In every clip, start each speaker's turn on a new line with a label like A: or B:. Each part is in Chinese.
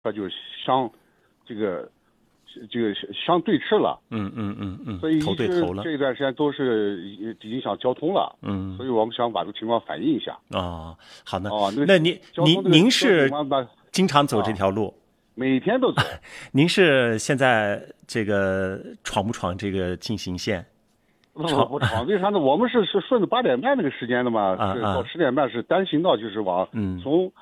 A: 它就相这个相对峙了。所以
B: 头对头了。
A: 这一段时间都是影响交通了。所以我们想把这个情况反映一下。
B: 好的。
A: 那
B: 您是经常走这条路？
A: 每天都走。
B: 您是现在这个闯不闯这个进行线？
A: 不闯，为啥呢？我们是顺着8点半那个时间的嘛，是到10点半是单行道，就是往从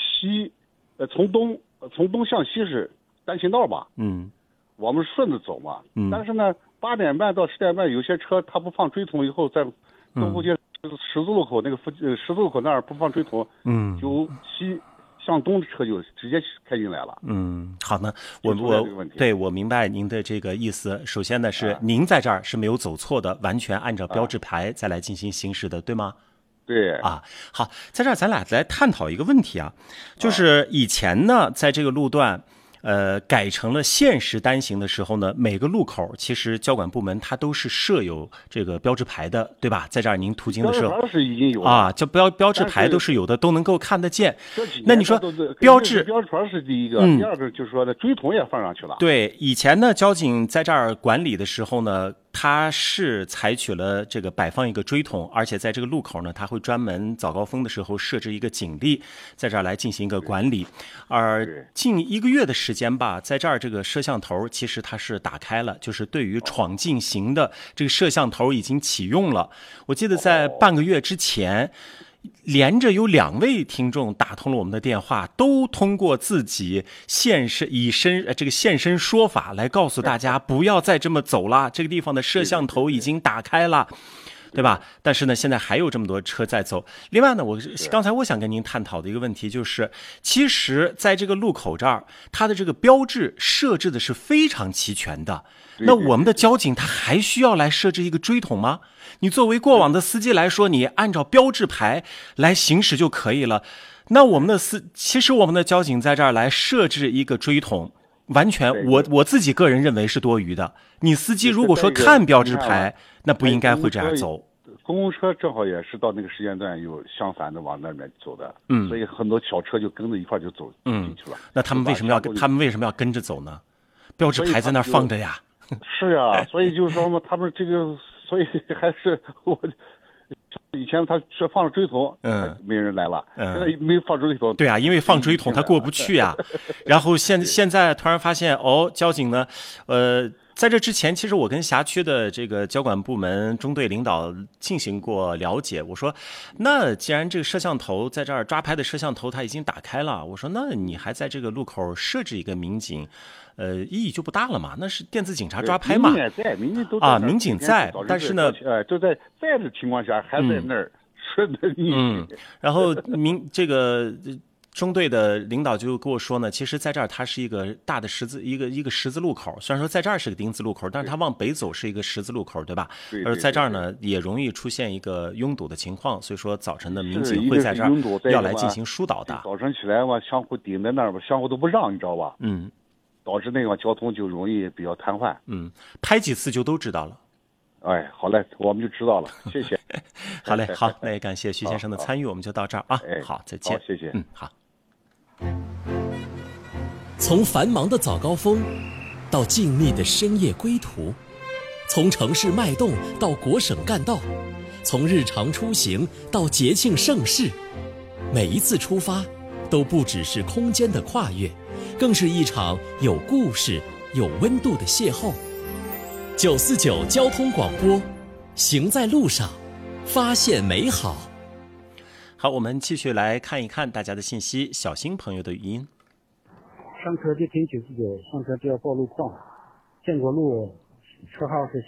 A: 东向西是单行道吧。我们顺着走嘛。但是呢，8点半到10点半，有些车它不放追统以后，在东湖街十字路口那个十字路口那儿不放追统，由西向东的车就直接开进来了。
B: 好呢，我明白您的这个意思。首先呢，是您在这儿是没有走错的，完全按照标志牌再来进行行驶的，对吗？
A: 对。
B: 好，在这儿咱俩来探讨一个问题就是以前呢，在这个路段改成了限时单行的时候呢，每个路口其实交管部门它都是设有这个标志牌的，对吧？在这儿您途经的时候
A: 是已经有
B: 叫标志牌都是有的，都能够看得见。那你说标志
A: 牌是第一个，第二个就是说的追统也放上去了。
B: 对，以前呢，交警在这儿管理的时候呢，他是采取了这个摆放一个追统，而且在这个路口呢，他会专门早高峰的时候设置一个警力，在这儿来进行一个管理。而近1个月的时间吧，在这儿这个摄像头其实它是打开了，就是对于闯禁行的这个摄像头已经启用了。我记得在半个月之前，连着有2位听众打通了我们的电话，都通过自己现身说法来告诉大家不要再这么走了，这个地方的摄像头已经打开了，对吧？但是呢，现在还有这么多车在走。另外呢，刚才我想跟您探讨的一个问题就是，其实在这个路口这儿，它的这个标志设置的是非常齐全的。那我们的交警他还需要来设置一个追统吗？你作为过往的司机来说，你按照标志牌来行驶就可以了。那其实我们的交警在这儿来设置一个追统，完全我自己个人认为是多余的。你司机如果说看标志牌，那不应该会这样走。
A: 公共车正好也是到那个时间段有相反的往那边走的，所以很多小车就跟着一块就走进去了。
B: 那他们为什么要跟着走呢？标志牌在那儿放着呀。
A: 是呀，所以就是说嘛，他们这个，所以还是以前他是放了追统，没人来了，现在没放追统。
B: 对啊，因为放追统他过不去啊。然后现在突然发现交警呢，在这之前，其实我跟辖区的这个交管部门中队领导进行过了解。我说，那既然这个摄像头在这儿抓拍的摄像头它已经打开了，我说那你还在这个路口设置一个民警，意义就不大了嘛？那是电子警察抓拍嘛？民警在，但是呢，
A: 就在的情况下还在那儿顺着你。
B: 然后这个。中队的领导就跟我说呢，其实在这儿它是一个大的一个十字路口，虽然说在这儿是个丁字路口，但是它往北走是一个十字路口，对吧？而在这儿呢也容易出现一个拥堵的情况，所以说早晨的民警会在这儿要来进行疏导的。
A: 早晨起来嘛，相互顶在那儿吧，相互都不让，你知道吧？导致那个交通就容易比较瘫痪。
B: 拍几次就都知道了。
A: 好嘞，我们就知道了，谢谢。
B: 好嘞，好，那也感谢徐先生的参与，我们就到这儿啊。好，再见。
A: 好，谢谢。
B: 好。
C: 从繁忙的早高峰到静谧的深夜归途，从城市脉动到国省干道，从日常出行到节庆盛事，每一次出发都不只是空间的跨越，更是一场有故事有温度的邂逅。949交通广播，行在路上，发现美好。
B: 好，我们继续来看一看大家的信息。小新朋友的语音：
D: 上车就停949，上车就要报路况。建国路车号是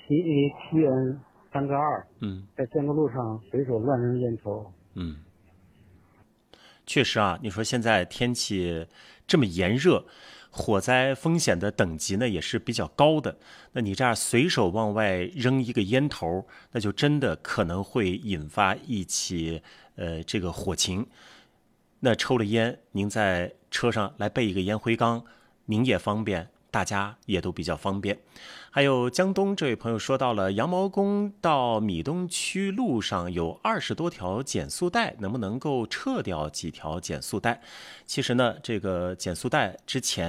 D: CA7N3个2。在建国路上随手乱扔烟头。
B: 确实啊，你说现在天气这么炎热，火灾风险的等级呢也是比较高的。那你这样随手往外扔一个烟头，那就真的可能会引发一起这个火情。那抽了烟，您在车上来备一个烟灰缸，您也方便， 大家也都比较方便。还有江东这位朋友说到了羊毛宫到米东区路上有20多条减速带，能不能够撤掉几条减速带？其实呢，这个减速带之前